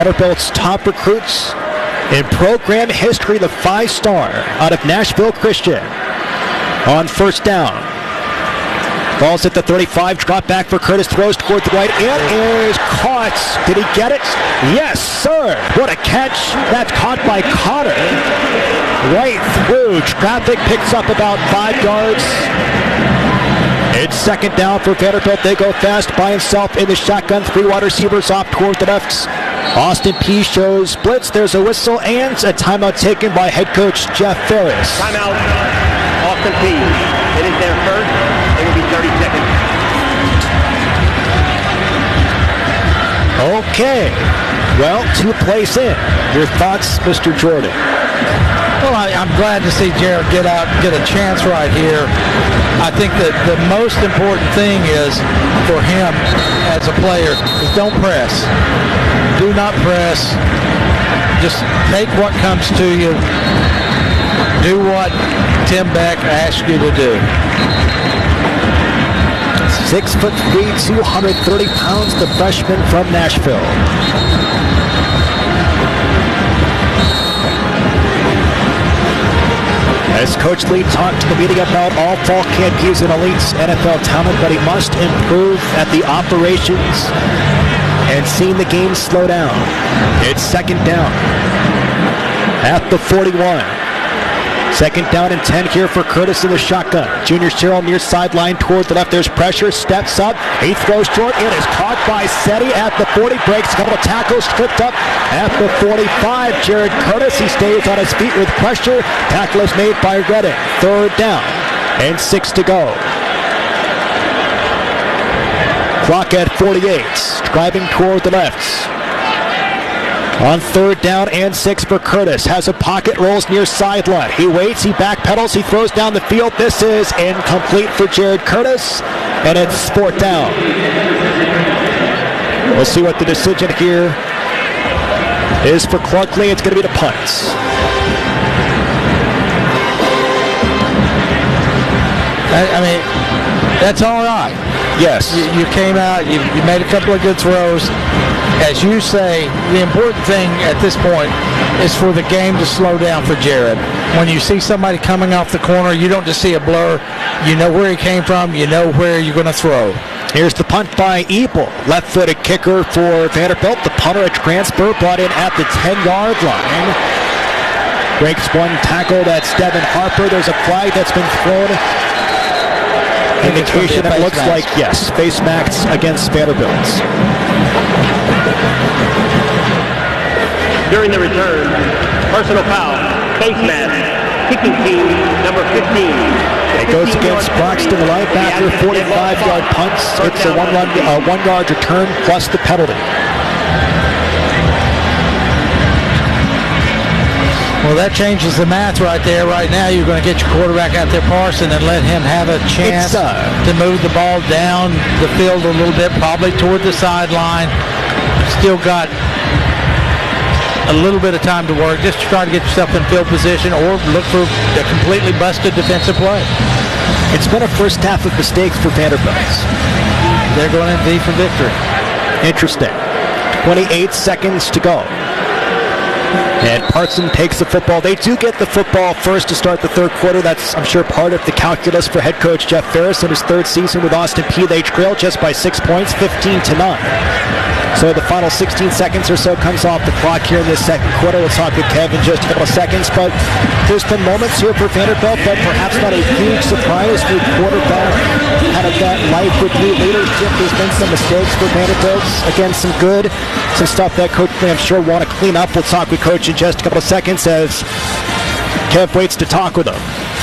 Vanderbilt's top recruits in program history, the 5-star out of Nashville Christian. On first down. Ball's at the 35, drop back for Curtis, throws toward the right, and is caught. Did he get it? Yes, sir. What a catch. That's caught by Cotter. Right through. Traffic picks up about 5 yards. It's second down for Vanderbilt. They go fast by himself in the shotgun. 3 wide receivers off toward the left. Austin Peay shows blitz. There's a whistle and a timeout taken by head coach Jeff Ferris. Timeout. Austin Peay. It is their first. It will be 30 seconds. Okay. Well, 2 plays in. Your thoughts, Mr. Jordan? Well, I'm glad to see Jared get out and get a chance right here. I think that the most important thing is for him as a player is don't press. Do not press. Just take what comes to you. Do what Tim Beck asked you to do. 6'3", 230 pounds, the freshman from Nashville. As Coach Lee talked to the meeting about all fall camp, he's an elite NFL talent, but he must improve at the operations and seeing the game slow down. It's second down at the 41. Second down and 10 here for Curtis in the shotgun. Junior Sherrill near sideline toward the left. There's pressure, steps up. He throws short. It is caught by Seti at the 40. Breaks a couple of tackles, tripped up at the 45. Jared Curtis, he stays on his feet with pressure. Tackle is made by Redding. Third down and 6 to go. Clock at 48. Driving toward the left. On third down and 6 for Curtis. Has a pocket, rolls near sideline. He waits, he backpedals, he throws down the field. This is incomplete for Jared Curtis, and it's 4th down. We'll see what the decision here is for Clark Lee. It's going to be the punt. I mean, that's all right. Yes. You came out, you made a couple of good throws. As you say, the important thing at this point is for the game to slow down for Jared. When you see somebody coming off the corner, you don't just see a blur. You know where he came from. You know where you're going to throw. Here's the punt by Ebel. Left-footed kicker for Vanderbilt. The punter, a transfer, brought in at the 10-yard line. Breaks one tackle. That's Devin Harper. There's a flag that's been thrown. Indication it looks like, yes, face masks against Vanderbilt. During the return, personal foul, face mask, kicking team number 15. It goes against Broxton, the linebacker, 45-yard punts. It's a one-yard return plus the penalty. Well, that changes the math right there. Right now, you're going to get your quarterback out there, Parson, and let him have a chance to move the ball down the field a little bit, probably toward the sideline. Still got a little bit of time to work. Just try to get yourself in field position or look for a completely busted defensive play. It's been a first half of mistakes for Vanderbilt. They're going in deep for victory. Interesting. 28 seconds to go. And Parson takes the football. They do get the football first to start the third quarter. That's, I'm sure, part of the calculus for head coach Jeff Ferris in his third season with Austin Peay. They trail just by 6 points, 15-9. So the final 16 seconds or so comes off the clock here in this second quarter. We'll talk with Kev in just a couple of seconds. But there's been moments here for Vanderbilt, but perhaps not a huge surprise. New quarterback, kind of that life with new leadership. There's been some mistakes for Vanderbilt. Again, some stuff that Coach Lee, I'm sure, want to clean up. We'll talk with Coach in just a couple of seconds as Kev waits to talk with him.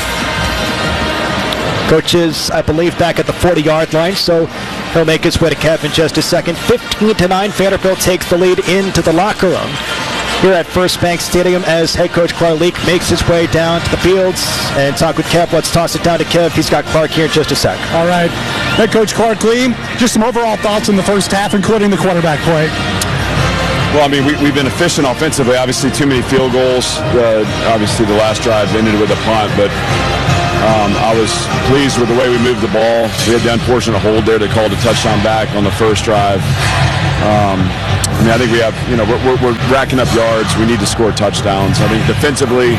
Coach is, I believe, back at the 40-yard line, so he'll make his way to Kev in just a second. 15-9, Vanderbilt takes the lead into the locker room here at First Bank Stadium as head coach Clark Leak makes his way down to the fields and talk with Kev. Let's toss it down to Kev. He's got Clark here in just a sec. All right. Head coach Clark Lee, just some overall thoughts in the first half, including the quarterback play. Well, I mean, we've been efficient offensively. Obviously, too many field goals. Obviously, the last drive ended with a punt, but I was pleased with the way we moved the ball. We had the unfortunate hold there that called a touchdown back on the first drive. I mean, I think we have, we're racking up yards. We need to score touchdowns. I think defensively,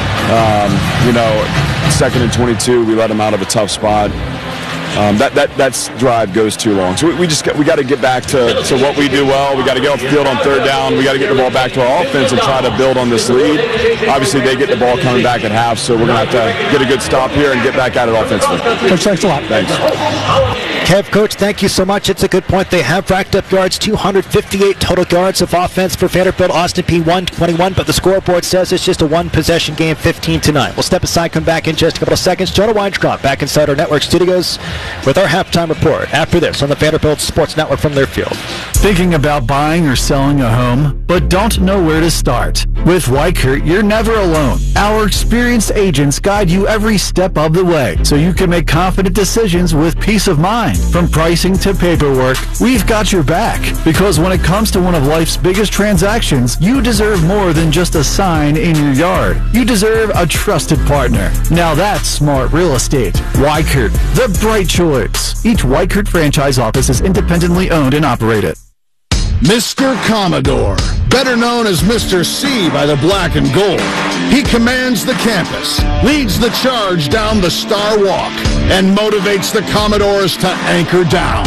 second and 22, we let them out of a tough spot. That drive goes too long. So we got to get back to what we do well. We got to get off the field on third down. We got to get the ball back to our offense and try to build on this lead. Obviously, they get the ball coming back at half, so we're going to have to get a good stop here and get back at it offensively. Coach, thanks a lot. Thanks. Kev, Coach, thank you so much. It's a good point. They have racked up yards, 258 total yards of offense for Vanderbilt. Austin Peay 121, but the scoreboard says it's just a one-possession game, 15-9. We'll step aside, come back in just a couple of seconds. Jonah Weintraub back inside our network studios with our halftime report after this on the Vanderbilt Sports Network from Learfield. Thinking about buying or selling a home, but don't know where to start? With Weichert, you're never alone. Our experienced agents guide you every step of the way, so you can make confident decisions with peace of mind. From pricing to paperwork, we've got your back. Because when it comes to one of life's biggest transactions, you deserve more than just a sign in your yard. You deserve a trusted partner. Now that's smart real estate. Weichert, the bright choice. Each Weichert franchise office is independently owned and operated. Mr. Commodore, better known as Mr. C by the black and gold. He commands the campus, leads the charge down the Star Walk, and motivates the Commodores to anchor down.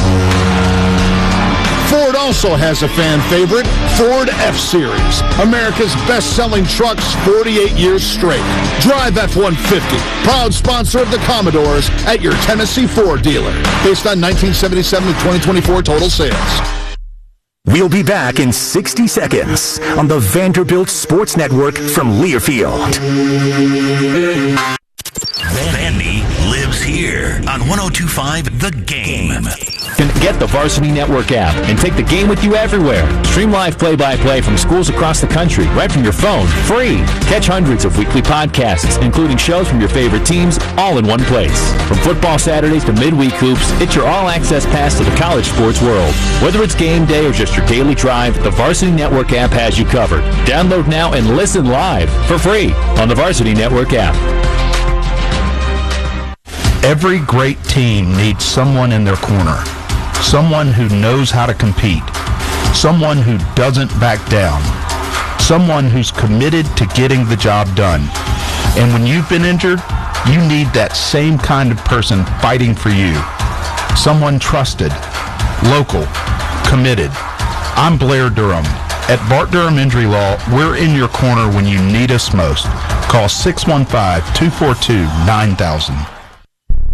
Ford also has a fan favorite, Ford F-Series, America's best-selling trucks 48 years straight. Drive F-150, proud sponsor of the Commodores at your Tennessee Ford dealer, based on 1977 to 2024 total sales. We'll be back in 60 seconds on the Vanderbilt Sports Network from Learfield. Vandy lives here on 102.5 The Game. Get the Varsity Network app and take the game with you everywhere. Stream live play-by-play from schools across the country right from your phone, free. Catch hundreds of weekly podcasts, including shows from your favorite teams, all in one place. From football Saturdays to midweek hoops, it's your all-access pass to the college sports world. Whether it's game day or just your daily drive, the Varsity Network app has you covered. Download now and listen live for free on the Varsity Network app. Every great team needs someone in their corner. Someone who knows how to compete. Someone who doesn't back down. Someone who's committed to getting the job done. And when you've been injured, you need that same kind of person fighting for you. Someone trusted, local, committed. I'm Blair Durham. At Bart Durham Injury Law, we're in your corner when you need us most. Call 615-242-9000.